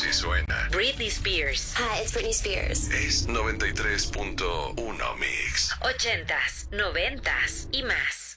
Así suena Britney Spears. Hi, it's Britney Spears. Es 93.1 Mix. 80s, 90s y más.